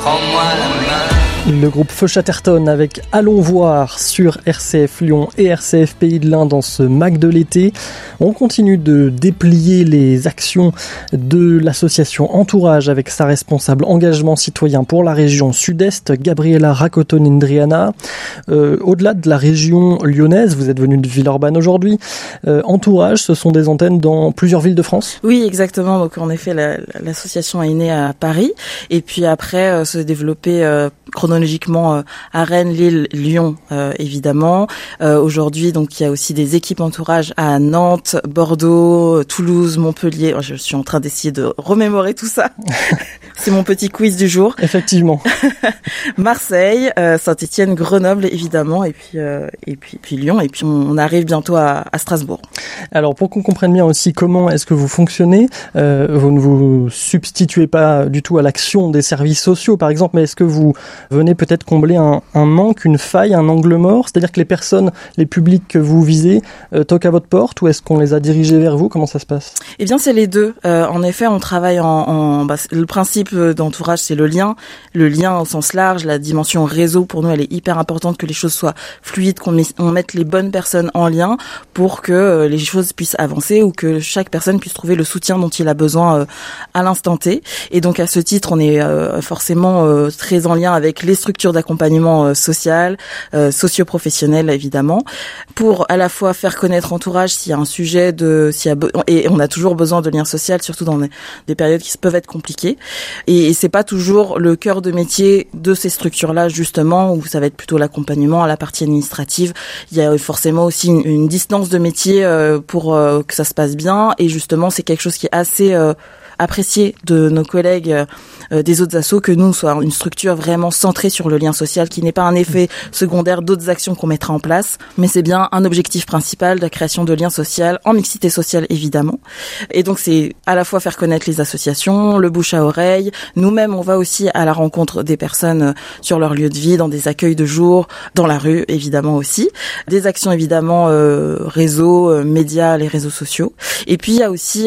prends-moi la main. Le groupe Feu Chatterton avec Allons voir sur RCF Lyon et RCF Pays de l'Ain dans ce MAC de l'été. On continue de déplier les actions de l'association Entourage avec sa responsable engagement citoyen pour la région sud-est, Gabriela Racoton-Indriana. Au-delà de la région lyonnaise, vous êtes venu de Villeurbanne aujourd'hui. Entourage, ce sont des antennes dans plusieurs villes de France ? Oui, exactement. Donc en effet, l'association est née à Paris et puis après se développer chronologiquement à Rennes, Lille, Lyon, évidemment. Aujourd'hui, donc il y a aussi des équipes Entourage à Nantes, Bordeaux, Toulouse, Montpellier. Je suis en train d'essayer de remémorer tout ça. C'est mon petit quiz du jour. Effectivement. Marseille, Saint-Étienne, Grenoble, évidemment, et puis Lyon, et puis on arrive bientôt à Strasbourg. Alors pour qu'on comprenne bien aussi comment est-ce que vous fonctionnez, vous ne vous substituez pas du tout à l'action des services sociaux, par exemple, mais est-ce que vous venez peut-être combler un manque, une faille, un angle mort, c'est-à-dire que les personnes, les publics que vous visez toquent à votre porte, ou est-ce qu'on les a dirigés vers vous ? Comment ça se passe ? Eh bien, c'est les deux. En effet, on travaille le principe d'Entourage, c'est le lien au sens large, la dimension réseau. Pour nous, elle est hyper importante, que les choses soient fluides, qu'on mette les bonnes personnes en lien pour que les choses puissent avancer ou que chaque personne puisse trouver le soutien dont il a besoin à l'instant T. Et donc, à ce titre, on est forcément très en lien avec les structures d'accompagnement social, socio-professionnel évidemment, pour à la fois faire connaître Entourage s'il y a un sujet et on a toujours besoin de lien social, surtout dans des périodes qui peuvent être compliquées. Et c'est pas toujours le cœur de métier de ces structures-là justement, où ça va être plutôt l'accompagnement à la partie administrative. Il y a forcément aussi une distance de métier pour que ça se passe bien, et justement c'est quelque chose qui est assez apprécié de nos collègues des autres assos, que nous soit une structure vraiment centrée sur le lien social, qui n'est pas un effet secondaire d'autres actions qu'on mettra en place, mais c'est bien un objectif principal de la création de liens sociaux, en mixité sociale évidemment. Et donc c'est à la fois faire connaître les associations, le bouche à oreille. Nous-mêmes, on va aussi à la rencontre des personnes sur leur lieu de vie, dans des accueils de jour, dans la rue évidemment aussi. Des actions évidemment réseaux, médias, les réseaux sociaux. Et puis il y a aussi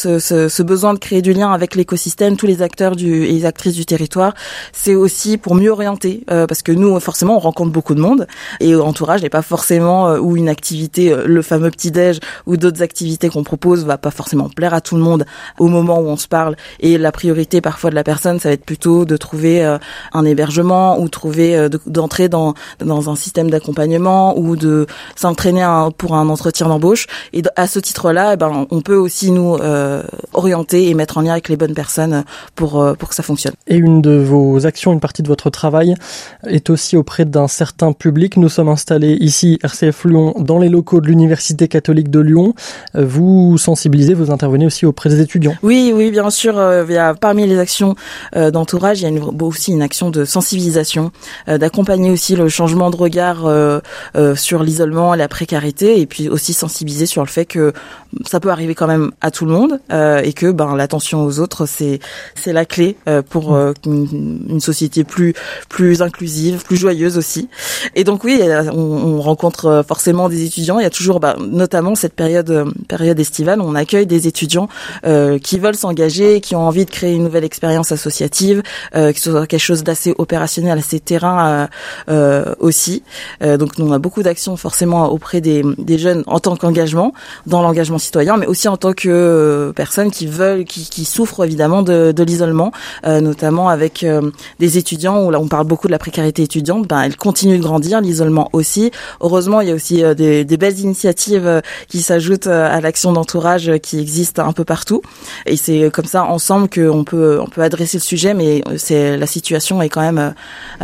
ce besoin de créer du lien avec l'écosystème, tous les acteurs et les actrices du territoire. C'est aussi pour mieux orienter, parce que nous, forcément, on rencontre beaucoup de monde, et Entourage n'est pas forcément ou une activité, le fameux petit-déj ou d'autres activités qu'on propose va pas forcément plaire à tout le monde au moment où on se parle. Et la priorité parfois de la personne, ça va être plutôt de trouver un hébergement ou d'entrer dans un système d'accompagnement ou de s'entraîner pour un entretien d'embauche. Et à ce titre-là, on peut aussi nous orienter et mettre en lien avec les bonnes personnes pour que ça fonctionne. Et une de vos actions, une partie de votre travail est aussi auprès d'un certain public. Nous sommes installés ici, RCF Lyon, dans les locaux de l'Université catholique de Lyon. Vous sensibilisez, vous intervenez aussi auprès des étudiants. Oui, bien sûr. Parmi les actions d'Entourage, il y a aussi une action de sensibilisation, d'accompagner aussi le changement de regard sur l'isolement et la précarité, et puis aussi sensibiliser sur le fait que ça peut arriver quand même à tout le monde, et que l'attention aux autres, c'est la clé pour une société plus inclusive, plus joyeuse aussi. Et donc oui, on rencontre forcément des étudiants. Il y a toujours, notamment cette période estivale, on accueille des étudiants qui veulent s'engager, qui ont envie de créer une nouvelle expérience associative, que ce soit quelque chose d'assez opérationnel, assez terrain aussi. Donc nous, on a beaucoup d'actions forcément auprès des jeunes en tant qu'engagement, dans l'engagement citoyen, mais aussi en tant que personnes qui souffrent évidemment de l'isolement, notamment avec des étudiants où là on parle beaucoup de la précarité étudiante. Elle continue de grandir, l'isolement aussi. Heureusement, il y a aussi des belles initiatives qui s'ajoutent à l'action d'Entourage qui existe un peu partout. Et c'est comme ça ensemble qu'on peut adresser le sujet, mais la situation est quand même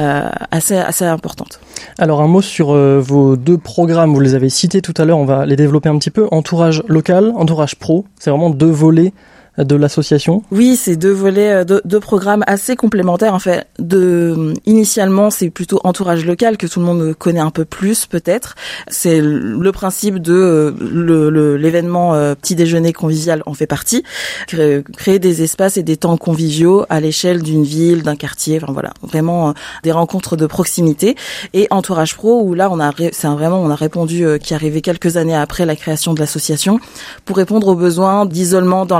assez importante. Alors un mot sur vos deux programmes, vous les avez cités tout à l'heure, on va les développer un petit peu. Entourage local, Entourage pro, c'est vraiment deux volets de l'association. Oui, c'est deux volets, deux programmes assez complémentaires. En fait, initialement, c'est plutôt Entourage local que tout le monde connaît un peu plus, peut-être. C'est le principe de l'événement petit déjeuner convivial en fait partie. Créer des espaces et des temps conviviaux à l'échelle d'une ville, d'un quartier. Enfin voilà, vraiment des rencontres de proximité. Et Entourage pro, où là, on a répondu, qui est arrivé quelques années après la création de l'association, pour répondre aux besoins d'isolement dans la recherche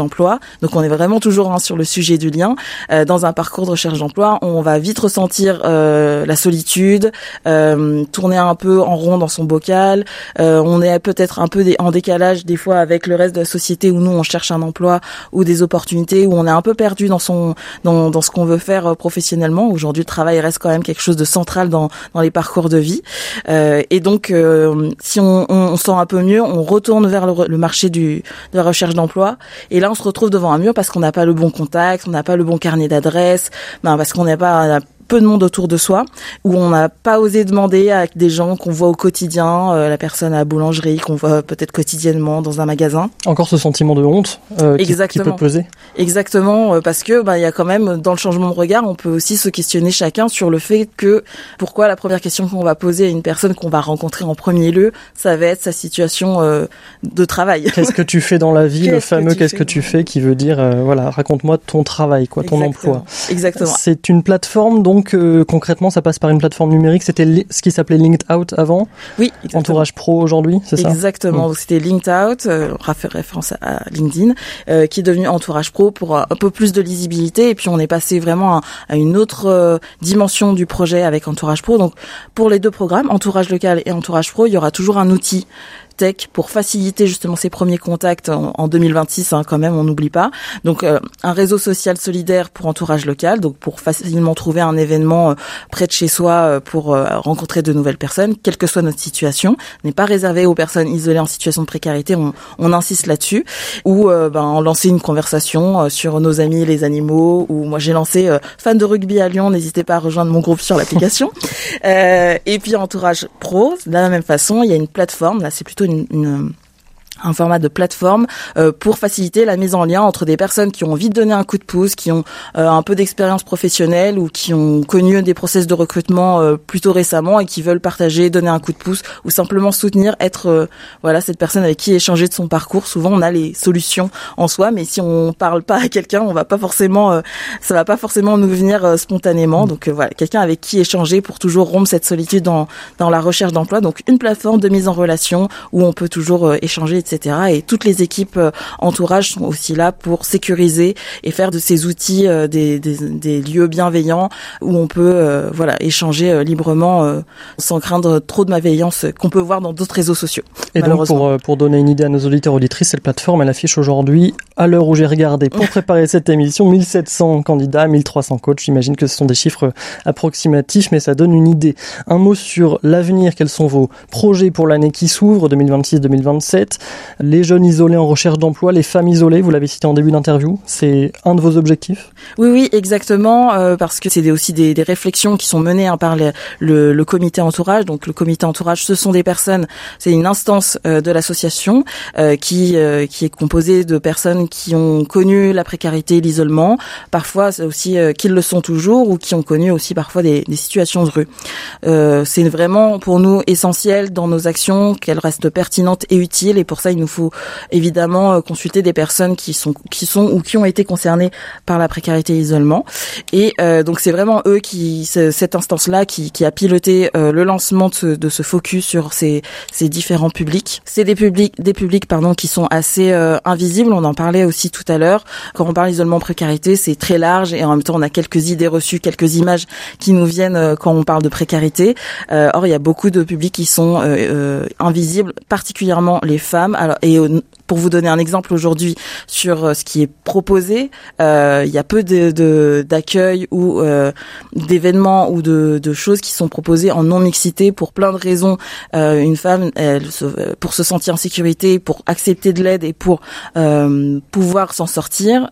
d'emploi. Donc on est vraiment toujours sur le sujet du lien. Dans un parcours de recherche d'emploi, on va vite ressentir la solitude, tourner un peu en rond dans son bocal. On est peut-être un peu en décalage des fois avec le reste de la société où nous on cherche un emploi ou des opportunités, où on est un peu perdu dans ce qu'on veut faire professionnellement. Aujourd'hui, le travail reste quand même quelque chose de central dans les parcours de vie. Et donc, si on se sent un peu mieux, on retourne vers le marché de la recherche d'emploi. Et là, on se retrouve devant un mur parce qu'on n'a pas le bon contact, on n'a pas le bon carnet d'adresse, parce qu'on n'a pas peu de monde autour de soi, où on n'a pas osé demander à des gens qu'on voit au quotidien, la personne à la boulangerie qu'on voit peut-être quotidiennement dans un magasin. Encore ce sentiment de honte qui peut peser. Exactement, parce que il y a quand même, dans le changement de regard, on peut aussi se questionner chacun sur le fait que pourquoi la première question qu'on va poser à une personne qu'on va rencontrer en premier lieu, ça va être sa situation de travail. Qu'est-ce que tu fais dans la vie, le fameux qu'est-ce que tu fais, qui veut dire raconte-moi ton travail, ton emploi. Exactement. C'est une plateforme donc concrètement, ça passe par une plateforme numérique. C'était ce qui s'appelait Linked Out avant. Oui, exactement. Entourage Pro aujourd'hui, c'est ça? Exactement. Donc, c'était Linked Out, référence à LinkedIn, qui est devenu Entourage Pro pour un peu plus de lisibilité. Et puis, on est passé vraiment à une autre dimension du projet avec Entourage Pro. Donc, pour les deux programmes, Entourage Local et Entourage Pro, il y aura toujours un outil tech pour faciliter justement ces premiers contacts en 2026 quand même, on n'oublie pas. Donc un réseau social solidaire pour entourage local, donc pour facilement trouver un événement près de chez soi pour rencontrer de nouvelles personnes, quelle que soit notre situation, n'est pas réservé aux personnes isolées en situation de précarité, on insiste là-dessus. Ou lancer une conversation sur nos amis les animaux, ou moi j'ai lancé fan de rugby à Lyon, n'hésitez pas à rejoindre mon groupe sur l'application. Et puis Entourage Pro, de la même façon, il y a une plateforme, là c'est plutôt un format de plateforme pour faciliter la mise en lien entre des personnes qui ont envie de donner un coup de pouce, qui ont un peu d'expérience professionnelle ou qui ont connu des process de recrutement plutôt récemment et qui veulent partager, donner un coup de pouce ou simplement soutenir, être cette personne avec qui échanger de son parcours. Souvent on a les solutions en soi, mais si on parle pas à quelqu'un, on va pas forcément ça va pas forcément nous venir spontanément. Donc quelqu'un avec qui échanger pour toujours rompre cette solitude dans la recherche d'emploi. Donc une plateforme de mise en relation où on peut toujours échanger, etc. Et toutes les équipes entourage sont aussi là pour sécuriser et faire de ces outils des lieux bienveillants où on peut échanger librement sans craindre trop de malveillance qu'on peut voir dans d'autres réseaux sociaux. Et donc pour donner une idée à nos auditeurs auditrices, cette plateforme elle affiche aujourd'hui, à l'heure où j'ai regardé pour préparer cette émission, 1700 candidats, 1300 coachs. J'imagine que ce sont des chiffres approximatifs, mais ça donne une idée. Un mot sur l'avenir, quels sont vos projets pour l'année qui s'ouvre, 2026-2027? Les jeunes isolés en recherche d'emploi, les femmes isolées, vous l'avez cité en début d'interview, c'est un de vos objectifs? Oui, exactement, parce que c'est aussi des réflexions qui sont menées par le comité entourage. Donc le comité entourage, ce sont des personnes, c'est une instance de l'association qui est composée de personnes qui ont connu la précarité, l'isolement, parfois c'est aussi qui le sont toujours ou qui ont connu aussi parfois des situations de rue. C'est vraiment pour nous essentiel dans nos actions qu'elles restent pertinentes et utiles, et pour ça il nous faut évidemment consulter des personnes qui sont ou qui ont été concernées par la précarité et l'isolement. Et donc c'est vraiment eux cette instance-là qui a piloté le lancement de ce focus sur ces différents publics. C'est des publics qui sont assez invisibles. On en parlait aussi tout à l'heure. Quand on parle d'isolement précarité, c'est très large et en même temps on a quelques idées reçues, quelques images qui nous viennent quand on parle de précarité. Or il y a beaucoup de publics qui sont invisibles, particulièrement les femmes. Alors, pour vous donner un exemple aujourd'hui sur ce qui est proposé, il y a peu d'accueil ou d'événements ou de choses qui sont proposées en non-mixité pour plein de raisons. Une femme, pour se sentir en sécurité, pour accepter de l'aide et pour pouvoir s'en sortir,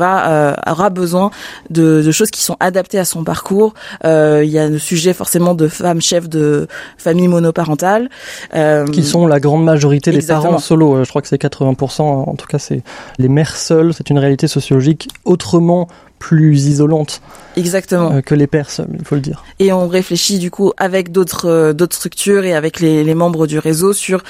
aura besoin de choses qui sont adaptées à son parcours. Il y a le sujet forcément de femmes chefs de famille monoparentale. Qui sont la grande majorité des Exactement. parents solo. Je crois que c'est 80%, en tout cas c'est les mères seules, c'est une réalité sociologique autrement plus isolante. Exactement. Que les pairs seuls, il faut le dire. Et on réfléchit du coup avec d'autres structures et avec les membres du réseau sur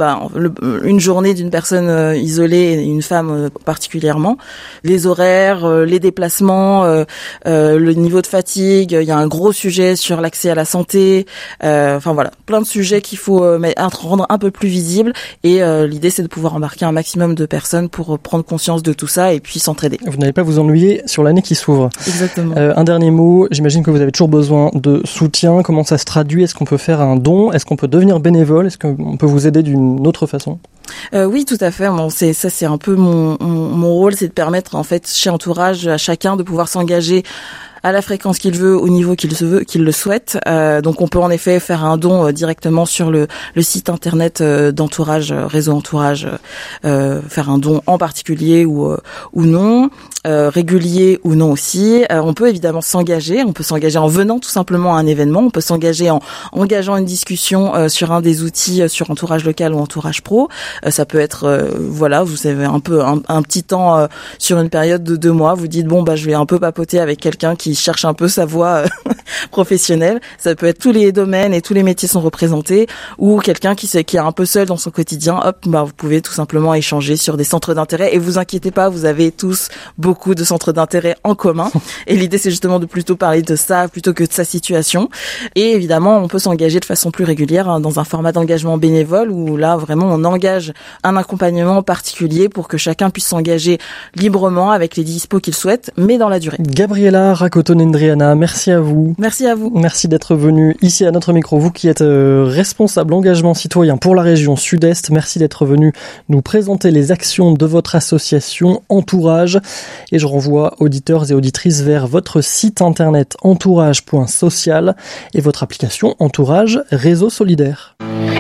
une journée d'une personne isolée, une femme particulièrement, les horaires, les déplacements, le niveau de fatigue. Il y a un gros sujet sur l'accès à la santé. Plein de sujets qu'il faut rendre un peu plus visibles. Et l'idée, c'est de pouvoir embarquer un maximum de personnes pour prendre conscience de tout ça et puis s'entraider. Vous n'allez pas vous ennuyer sur l'année qui s'ouvre. Exactement. Un dernier mot, j'imagine que vous avez toujours besoin de soutien. Comment ça se traduit ? Est-ce qu'on peut faire un don ? Est-ce qu'on peut devenir bénévole ? Est-ce qu'on peut vous aider d'une autre façon ? Oui, tout à fait. C'est un peu mon rôle, c'est de permettre en fait chez Entourage à chacun de pouvoir s'engager à la fréquence qu'il veut, au niveau qu'il le souhaite. Donc on peut en effet faire un don directement sur le site internet d'Entourage, réseau Entourage, faire un don en particulier ou non, régulier ou non aussi. On peut évidemment s'engager, on peut s'engager en venant tout simplement à un événement, on peut s'engager en engageant une discussion sur un des outils sur Entourage local ou Entourage pro. Ça peut être vous avez un petit temps sur une période de 2 mois, vous dites je vais un peu papoter avec quelqu'un qui cherche un peu sa voie professionnelle. Ça peut être tous les domaines et tous les métiers sont représentés, ou quelqu'un qui est un peu seul dans son quotidien. Vous pouvez tout simplement échanger sur des centres d'intérêt, et vous inquiétez pas, vous avez tous beaucoup de centres d'intérêt en commun. Et l'idée, c'est justement de plutôt parler de ça plutôt que de sa situation. Et évidemment, on peut s'engager de façon plus régulière dans un format d'engagement bénévole où là, vraiment, on engage un accompagnement particulier pour que chacun puisse s'engager librement avec les dispos qu'il souhaite, mais dans la durée. Gabriela Rakoton-Endriana, merci à vous. Merci à vous. Merci d'être venu ici à notre micro. Vous qui êtes responsable engagement citoyen pour la région Sud-Est, merci d'être venu nous présenter les actions de votre association Entourage. Et je renvoie auditeurs et auditrices vers votre site internet entourage.social et votre application Entourage Réseau Solidaire.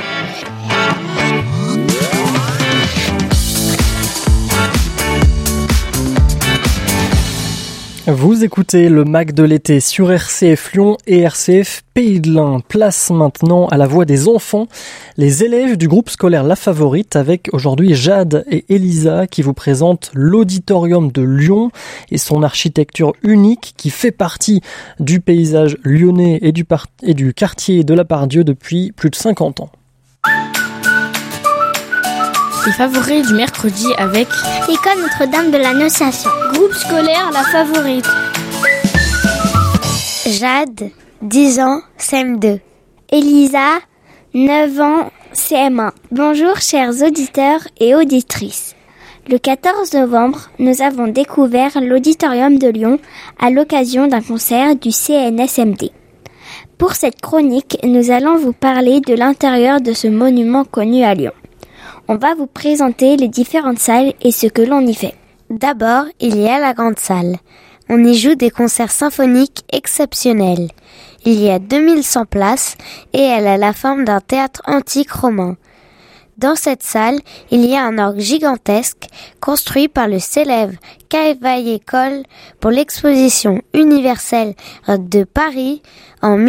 Vous écoutez le MAC de l'été sur RCF Lyon et RCF Pays de l'Ain. Place maintenant à la voix des enfants, les élèves du groupe scolaire La Favorite, avec aujourd'hui Jade et Elisa qui vous présentent l'auditorium de Lyon et son architecture unique qui fait partie du paysage lyonnais et du quartier de la Part-Dieu depuis plus de 50 ans. Les favoris du mercredi avec l'école Notre-Dame de l'Annonciation. Groupe scolaire La Favorite. Jade, 10 ans, CM2. Elisa, 9 ans, CM1. Bonjour chers auditeurs et auditrices. Le 14 novembre, nous avons découvert l'auditorium de Lyon à l'occasion d'un concert du CNSMD. Pour cette chronique, nous allons vous parler de l'intérieur de ce monument connu à Lyon. On va vous présenter les différentes salles et ce que l'on y fait. D'abord, il y a la grande salle. On y joue des concerts symphoniques exceptionnels. Il y a 2100 places et elle a la forme d'un théâtre antique romain. Dans cette salle, il y a un orgue gigantesque construit par le célèbre Cavaillé-Coll pour l'exposition universelle de Paris en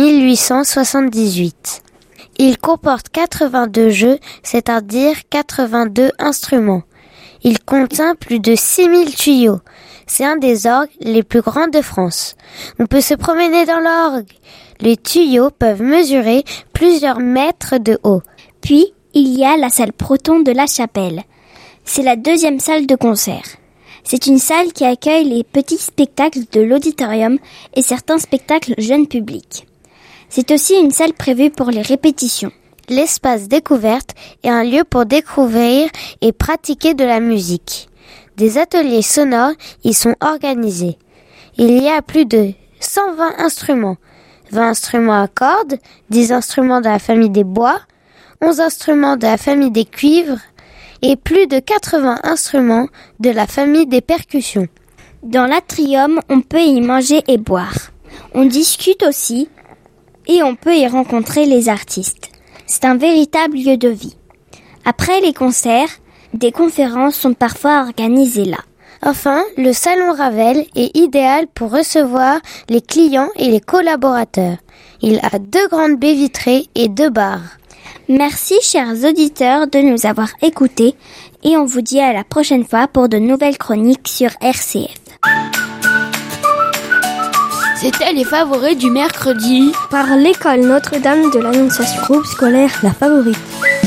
1878. Il comporte 82 jeux, c'est-à-dire 82 instruments. Il contient plus de 6000 tuyaux. C'est un des orgues les plus grands de France. On peut se promener dans l'orgue. Les tuyaux peuvent mesurer plusieurs mètres de haut. Puis, il y a la salle Proton de la Chapelle. C'est la deuxième salle de concert. C'est une salle qui accueille les petits spectacles de l'auditorium et certains spectacles jeunes publics. C'est aussi une salle prévue pour les répétitions. L'espace découverte est un lieu pour découvrir et pratiquer de la musique. Des ateliers sonores y sont organisés. Il y a plus de 120 instruments, 20 instruments à cordes, 10 instruments de la famille des bois, 11 instruments de la famille des cuivres et plus de 80 instruments de la famille des percussions. Dans l'atrium, on peut y manger et boire. On discute aussi et on peut y rencontrer les artistes. C'est un véritable lieu de vie. Après les concerts, des conférences sont parfois organisées là. Enfin, le salon Ravel est idéal pour recevoir les clients et les collaborateurs. Il a 2 grandes baies vitrées et 2 bars. Merci chers auditeurs de nous avoir écoutés et on vous dit à la prochaine fois pour de nouvelles chroniques sur RCF. C'était les favoris du mercredi. Par l'école Notre-Dame de l'Annonciation. Groupe scolaire La Favorite.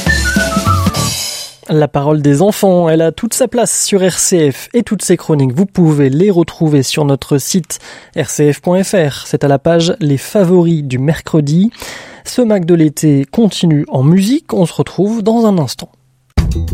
La parole des enfants, elle a toute sa place sur RCF et toutes ses chroniques. Vous pouvez les retrouver sur notre site rcf.fr. C'est à la page Les favoris du mercredi. Ce Mac de l'été continue en musique. On se retrouve dans un instant.